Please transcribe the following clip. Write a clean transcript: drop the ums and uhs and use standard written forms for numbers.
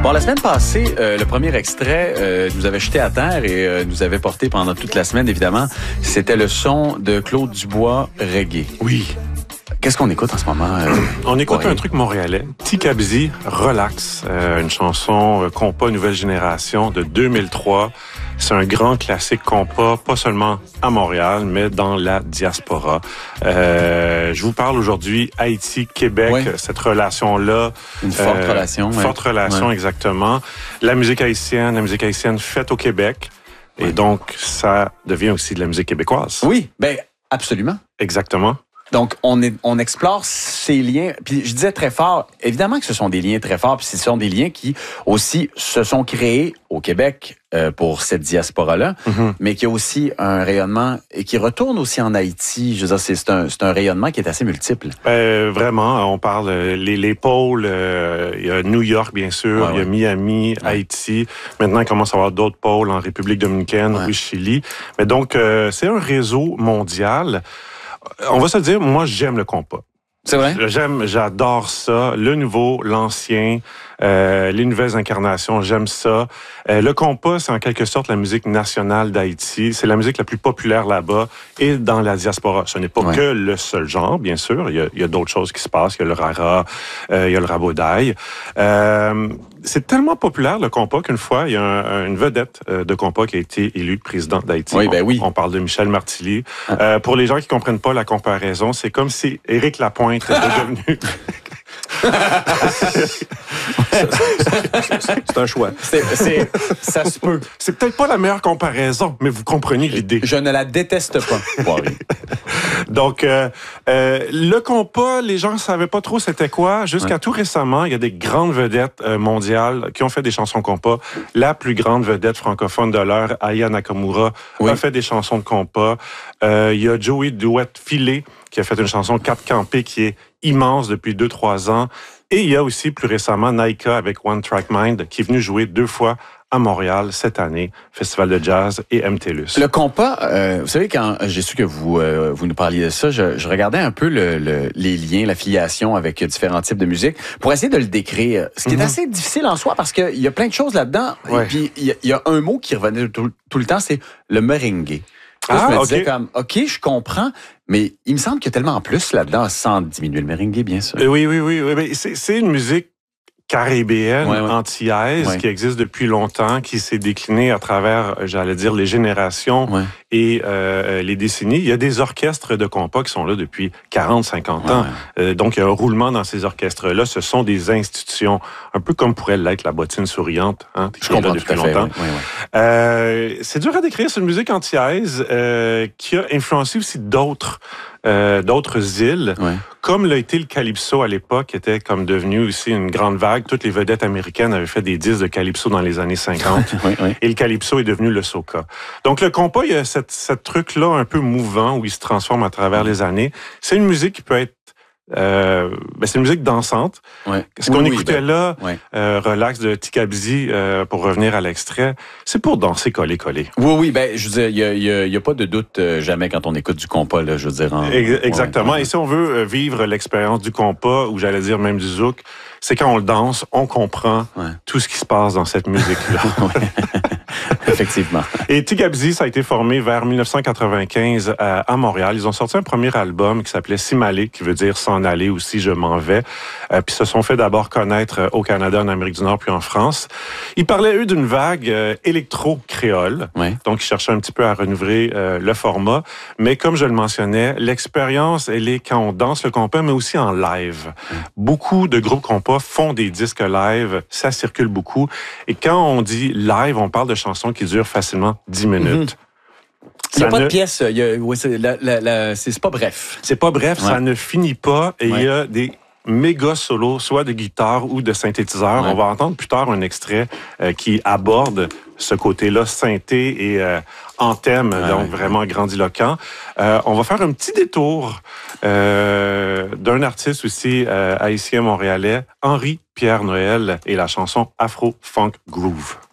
Bon, la semaine passée, le premier extrait nous avait jeté à terre et nous avait porté pendant toute la semaine, évidemment. C'était le son de Claude Dubois, Reggae. Oui. Qu'est-ce qu'on écoute en ce moment? On écoute un truc montréalais, Tikabzi, Relax, une chanson compas nouvelle génération de 2003. C'est un grand classique compas, pas seulement à Montréal, mais dans la diaspora. Je vous parle aujourd'hui Haïti-Québec, oui. cette relation-là. Une forte relation. Forte relation, exactement. La musique haïtienne faite au Québec. Et donc, ça devient aussi de la musique québécoise. Oui, ben absolument. Exactement. Donc, on explore ces liens. Puis je disais très fort, évidemment que ce sont des liens très forts, puis ce sont des liens qui aussi se sont créés au Québec pour cette diaspora-là, mais qui a aussi un rayonnement et qui retourne aussi en Haïti. Je veux dire, c'est un rayonnement qui est assez multiple. Vraiment, on parle les pôles. Il y a New York, bien sûr, il y a Miami, Haïti. Maintenant, il commence à y avoir d'autres pôles en République dominicaine, au Chili. Mais donc, c'est un réseau mondial. On va se dire, moi, j'aime le compas. C'est vrai? J'adore ça. Le nouveau, l'ancien, les nouvelles incarnations, j'aime ça. Le compas, c'est en quelque sorte la musique nationale d'Haïti. C'est la musique la plus populaire là-bas et dans la diaspora. Ce n'est pas que le seul genre, bien sûr. Il y a d'autres choses qui se passent. Il y a le rara, il y a le rabodaï. C'est tellement populaire, le compas, qu'une fois, il y a une vedette de compas qui a été élue présidente d'Haïti. Oui, On parle de Michel Martelly. Pour les gens qui comprennent pas la comparaison, c'est comme si Éric Lapointe était devenu... C'est un choix. Ça se peut. C'est peut-être pas la meilleure comparaison, mais vous comprenez l'idée. Je ne la déteste pas. Donc, le compas, les gens ne savaient pas trop c'était quoi. Jusqu'à tout récemment, il y a des grandes vedettes mondiales qui ont fait des chansons compas. La plus grande vedette francophone de l'heure, Aya Nakamura, a fait des chansons de compas. Il y a Joey Duet-Filet qui a fait une chanson 4 Campé qui est immense depuis 2-3 ans. Et il y a aussi plus récemment Naika avec One Track Mind qui est venu jouer 2 fois à Montréal cette année, Festival de jazz et MTLUS. Le compas, vous savez, quand j'ai su que vous nous parliez de ça, je regardais un peu les liens, l'affiliation avec différents types de musique pour essayer de le décrire. Ce qui est assez difficile en soi parce qu'il y a plein de choses là-dedans. Et puis, il y a un mot qui revenait tout le temps, c'est le merengue. Je me disais comme, OK, je comprends, mais il me semble qu'il y a tellement plus là-dedans, sans diminuer le merengue, bien sûr. Oui. Mais c'est une musique caribéenne, antillaise, qui existe depuis longtemps, qui s'est déclinée à travers, j'allais dire, les générations et les décennies. Il y a des orchestres de compas qui sont là depuis 40-50 ans. Donc, il y a un roulement dans ces orchestres-là. Ce sont des institutions, un peu comme pourrait l'être la bottine souriante, qui est là depuis longtemps. C'est dur à décrire, c'est une musique antillaise qui a influencé aussi d'autres îles, comme l'a été le calypso à l'époque, qui était comme devenu aussi une grande vague. Toutes les vedettes américaines avaient fait des disques de calypso dans les années 50. Et le calypso est devenu le soca. Donc le compas, il y a cette truc-là un peu mouvant où il se transforme à travers les années. C'est une musique qui peut être c'est une musique dansante. Ce qu'on écoutait là, Relax de Tikabzi, pour revenir à l'extrait, c'est pour danser coller. Oui, je veux dire, il y a pas de doute jamais quand on écoute du compas, là, je veux dire. Exactement. Et si on veut vivre l'expérience du compas, ou j'allais dire même du zouk, c'est quand on le danse, on comprend tout ce qui se passe dans cette musique-là. Effectivement. Et Tikabzi, ça a été formé vers 1995 à Montréal. Ils ont sorti un premier album qui s'appelait Simalé, qui veut dire s'en aller ou si je m'en vais. Puis se sont fait d'abord connaître au Canada, en Amérique du Nord, puis en France. Ils parlaient, eux, d'une vague électro-créole. Donc, ils cherchaient un petit peu à renouveler le format. Mais comme je le mentionnais, l'expérience, elle est quand on danse le compas, mais aussi en live. Beaucoup de groupes compas font des disques live. Ça circule beaucoup. Et quand on dit live, on parle de chansons qui durent facilement 10 minutes. Il n'y a pas de pièce. C'est pas bref. C'est pas bref, ça ne finit pas. Et il y a des méga solos, soit de guitare ou de synthétiseur. On va entendre plus tard un extrait qui aborde ce côté-là synthé et en thème, donc vraiment grandiloquent. On va faire un petit détour d'un artiste aussi haïtien montréalais, Henri Pierre Noël, et la chanson Afro Funk Groove.